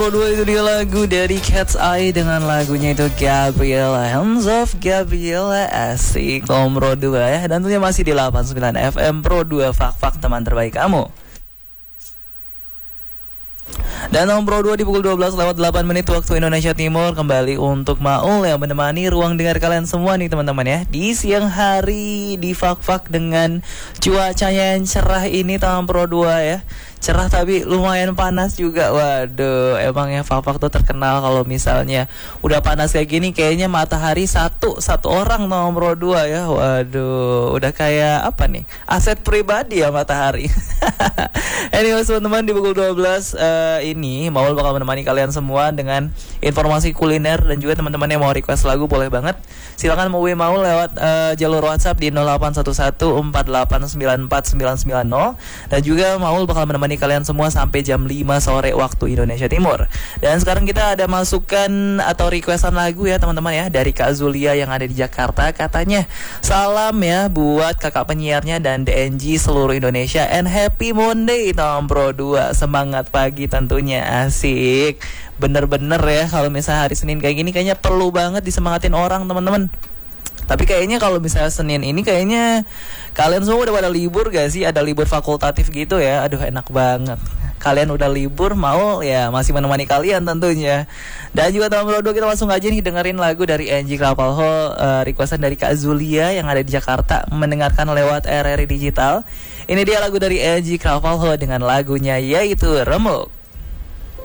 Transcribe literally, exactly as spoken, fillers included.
Dua itu dia lagu dari Cat's Eye dengan lagunya itu Gabriela, Hands of Gabriela, asik nomor dua ya. Dan tentunya masih di delapan puluh sembilan F M Pro dua, fak-fak teman terbaik kamu. Dan nomor dua di pukul dua belas lewat delapan menit waktu Indonesia Timur, kembali untuk Maul yang menemani ruang dengar kalian semua nih teman-teman ya. Di siang hari di fak-fak dengan cuacanya yang cerah ini nomor dua ya. Cerah tapi lumayan panas juga. Waduh, emangnya fak-fak tuh terkenal kalau misalnya udah panas kayak gini kayaknya matahari satu satu orang nomor dua ya. Waduh, udah kayak apa nih? Aset pribadi ya matahari. Anyway teman-teman, di pukul dua belas uh, ini Maul bakal menemani kalian semua dengan informasi kuliner. Dan juga teman-teman yang mau request lagu boleh banget, silakan mau Maul lewat uh, jalur WhatsApp di nol delapan satu satu empat delapan sembilan empat sembilan sembilan nol. Dan juga Maul bakal menemani kalian semua sampai jam lima sore waktu Indonesia Timur. Dan sekarang kita ada masukan atau requestan lagu ya teman-teman ya, dari Kak Zulia yang ada di Jakarta. Katanya salam ya buat kakak penyiarnya dan D N G seluruh Indonesia, and happy Monday nomor dua. Semangat pagi tentunya, asik. Bener-bener ya, kalau misalnya hari Senin kayak gini kayaknya perlu banget disemangatin orang teman-teman. Tapi kayaknya kalau misalnya Senin ini kayaknya kalian semua udah pada libur gak sih? Ada libur fakultatif gitu ya. Aduh enak banget. Kalian udah libur, mau ya masih menemani kalian tentunya. Dan juga teman-teman kita langsung aja nih dengerin lagu dari Angie Krapalho, uh, requestan dari Kak Zulia yang ada di Jakarta, mendengarkan lewat R R I Digital. Ini dia lagu dari Angie Krapalho dengan lagunya yaitu Remuk.